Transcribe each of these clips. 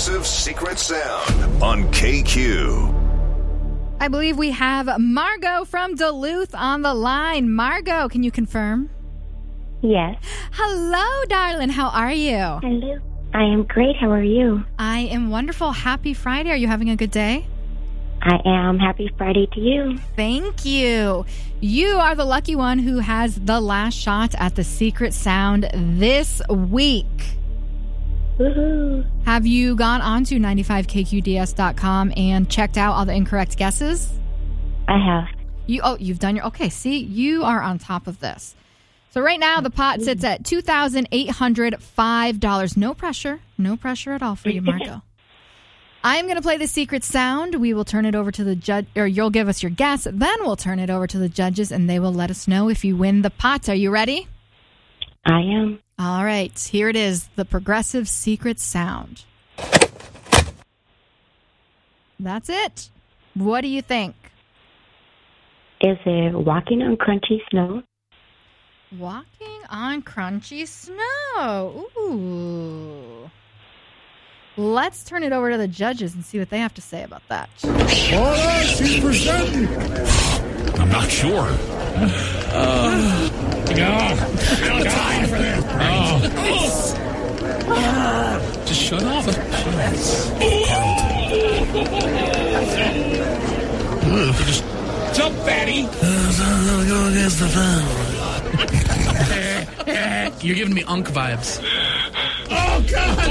Progressive Secret Sound on KQ. I believe we have Margot from Duluth on the line. Margot, can you confirm? Yes. Hello, darling. How are you? Hello. I am great. How are you? I am wonderful. Happy Friday. Are you having a good day? I am. Happy Friday to you. Thank you. You are the lucky one who has the last shot at the Secret Sound this week. Woohoo. Have you gone on to 95kqds.com and checked out all the incorrect guesses? I have. You've done your... Okay, see, you are on top of this. So right now, the pot sits at $2,805. No pressure. No pressure at all for you, Margot. I'm going to play the Secret Sound. We will turn it over to the judge, or you'll give us your guess. Then we'll turn it over to the judges, and they will let us know if you win the pot. Are you ready? I am. All right. Here it is, the Progressive Secret Sound. That's it. What do you think? Is it walking on crunchy snow? Walking on crunchy snow. Ooh. Let's turn it over to the judges and see what they have to say about that. All right, she's presenting. I'm not sure. No time for this. Just shut off. Just jump, fatty. You're giving me Unk vibes. Oh,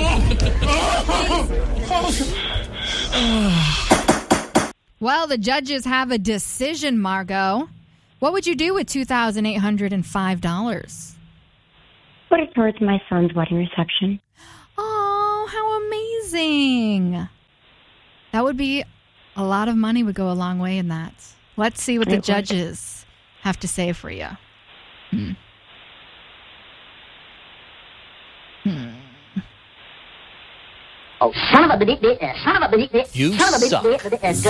God. Well, the judges have a decision, Margot. What would you do with $2,805? Put it towards my son's wedding reception. Oh, how amazing. That would be a lot of money, would go a long way in that. Let's see what the judges have to say for you. Oh, son of a bitch, son of a bitch, You son of a suck. bitch,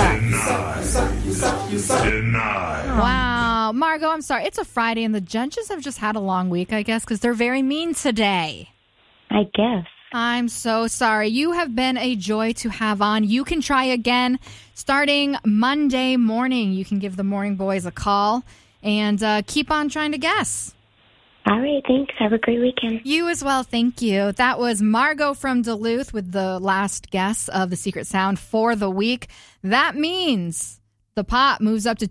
Denied. Wow. Margot, I'm sorry. It's a Friday, and the judges have just had a long week, I guess, because they're very mean today. I guess. I'm so sorry. You have been a joy to have on. You can try again starting Monday morning. You can give the morning boys a call and keep on trying to guess. All right, thanks. Have a great weekend. You as well. Thank you. That was Margot from Duluth with the last guess of the Secret Sound for the week. That means the pot moves up to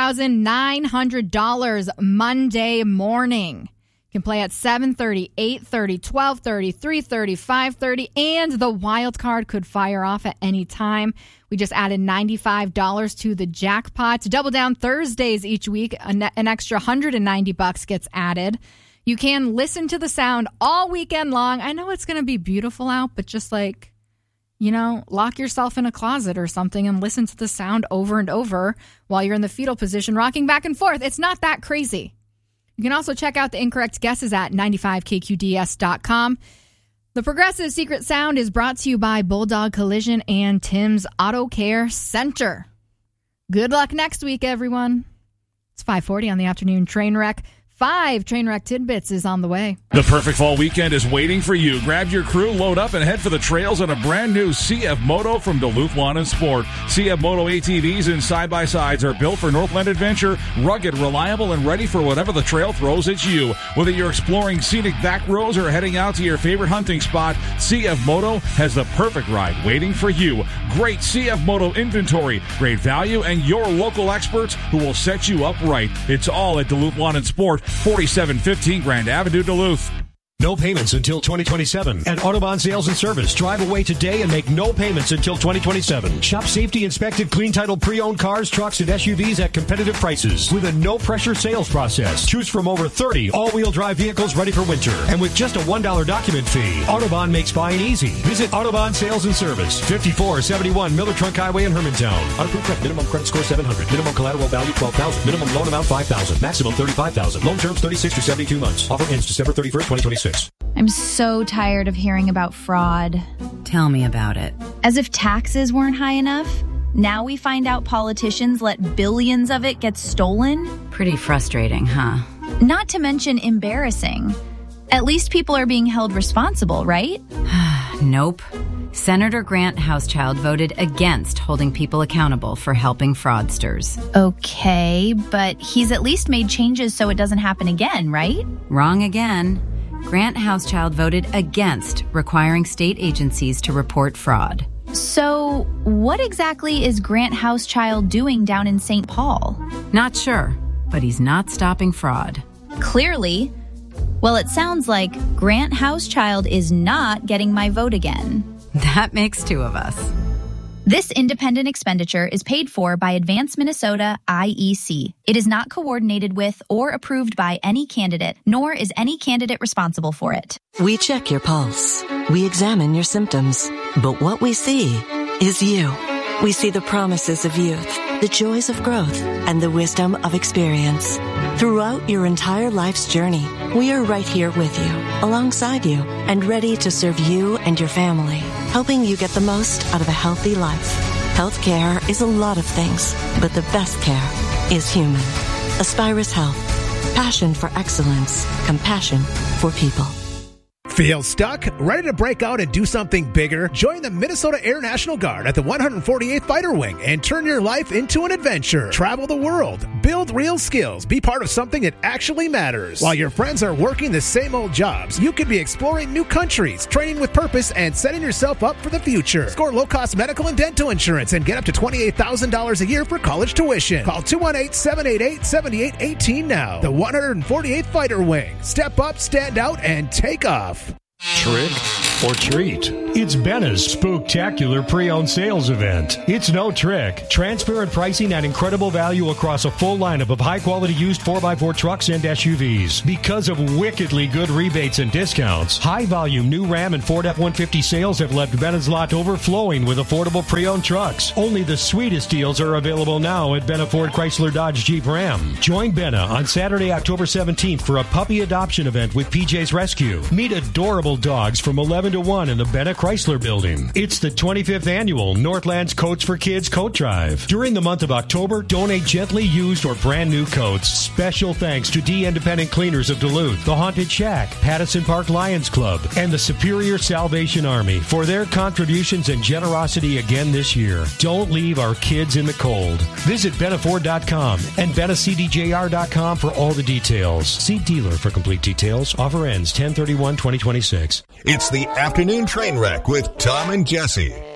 $2,900 Monday morning. You can play at 7:30, 8:30, 12:30, 3:30, 5:30, and the wild card could fire off at any time. We just added $95 to the jackpot. Double Down Thursdays each week, an extra $190 gets added. You can listen to the sound all weekend long. I know it's going to be beautiful out, but just lock yourself in a closet or something and listen to the sound over and over while you're in the fetal position, rocking back and forth. It's not that crazy. You can also check out the incorrect guesses at 95kqds.com. The Progressive Secret Sound is brought to you by Bulldog Collision and Tim's Auto Care Center. Good luck next week, everyone. It's 5:40 on the afternoon train wreck. 5 Trainwreck Tidbits is on the way. The perfect fall weekend is waiting for you. Grab your crew, load up, and head for the trails on a brand new CF Moto from Duluth Lawn and Sport. CF Moto ATVs and side-by-sides are built for Northland adventure, rugged, reliable, and ready for whatever the trail throws at you. Whether you're exploring scenic back roads or heading out to your favorite hunting spot, CF Moto has the perfect ride waiting for you. Great CF Moto inventory, great value, and your local experts who will set you up right. It's all at Duluth Lawn and Sport, 4715 Grand Avenue, Duluth. No payments until 2027 at Autobahn Sales and Service. Drive away today and make no payments until 2027. Shop safety inspected, clean title pre-owned cars, trucks, and SUVs at competitive prices with a no-pressure sales process. Choose from over 30 all-wheel drive vehicles ready for winter. And with just a $1 document fee, Autobahn makes buying easy. Visit Autobahn Sales and Service, 5471 Miller Trunk Highway in Hermantown. Unapproved credit. Minimum credit score 700. Minimum collateral value 12,000. Minimum loan amount 5,000. Maximum 35,000. Loan terms 36 to 72 months. Offer ends December 31st, 2026. I'm so tired of hearing about fraud. Tell me about it. As if taxes weren't high enough, now we find out politicians let billions of it get stolen. Pretty frustrating, huh? Not to mention embarrassing. At least people are being held responsible, right? Nope. Senator Grant Housechild voted against holding people accountable for helping fraudsters. Okay, but he's at least made changes so it doesn't happen again, right? Wrong again. Grant Housechild voted against requiring state agencies to report fraud. So, what exactly is Grant Housechild doing down in St. Paul? Not sure, but he's not stopping fraud. Clearly. Well, it sounds like Grant Housechild is not getting my vote again. That makes two of us. This independent expenditure is paid for by Advance Minnesota IEC. It is not coordinated with or approved by any candidate, nor is any candidate responsible for it. We check your pulse. We examine your symptoms. But what we see is you. We see the promises of youth, the joys of growth, and the wisdom of experience. Throughout your entire life's journey, we are right here with you, alongside you, and ready to serve you and your family, helping you get the most out of a healthy life. Healthcare is a lot of things, but the best care is human. Aspirus Health. Passion for excellence. Compassion for people. Feel stuck? Ready to break out and do something bigger? Join the Minnesota Air National Guard at the 148th Fighter Wing and turn your life into an adventure. Travel the world, build real skills, be part of something that actually matters. While your friends are working the same old jobs, you could be exploring new countries, training with purpose, and setting yourself up for the future. Score low-cost medical and dental insurance and get up to $28,000 a year for college tuition. Call 218-788-7818 now. The 148th Fighter Wing. Step up, stand out, and take off. Trick or treat? It's Bena's Spooktacular Pre-Owned Sales Event. It's no trick. Transparent pricing and incredible value across a full lineup of high-quality used 4x4 trucks and SUVs. Because of wickedly good rebates and discounts, high-volume new Ram and Ford F-150 sales have left Bena's lot overflowing with affordable pre-owned trucks. Only the sweetest deals are available now at Bena Ford Chrysler Dodge Jeep Ram. Join Bena on Saturday, October 17th for a puppy adoption event with PJ's Rescue. Meet adorable dogs from 11 to 1 in the Bena Chrysler Building. It's the 25th annual Northlands Coats for Kids Coat Drive. During the month of October, donate gently used or brand new coats. Special thanks to D Independent Cleaners of Duluth, the Haunted Shack, Pattison Park Lions Club, and the Superior Salvation Army for their contributions and generosity again this year. Don't leave our kids in the cold. Visit BenaFord.com and BenaCDJR.com for all the details. See dealer for complete details. Offer ends 10/31/2026. It's the afternoon train wreck with Tom and Jesse.